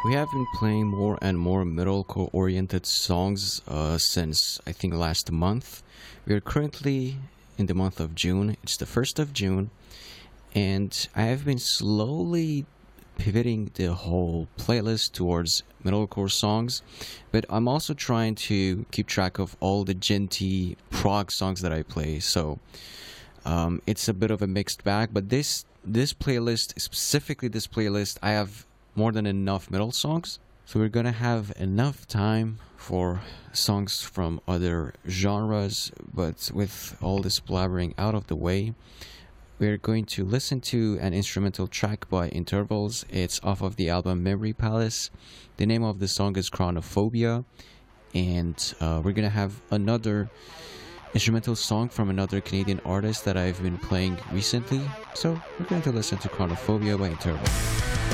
We have been playing more and more metalcore oriented songs since I think last month. We are currently in the month of June. It's the 1st of June, and I have been slowly pivoting the whole playlist towards metalcore songs, but I'm also trying to keep track of all the genty prog songs that I play. So it's a bit of a mixed bag, but this playlist, specifically this playlist, I have more than enough metal songs. So we're gonna have enough time for songs from other genres, but with all this blabbering out of the way, we're going to listen to an instrumental track by Intervals. It's off of the album Memory Palace. The name of the song is Chronophobia, and we're gonna have another instrumental song from another Canadian artist that I've been playing recently. So we're going to listen to Chronophobia by Intervals.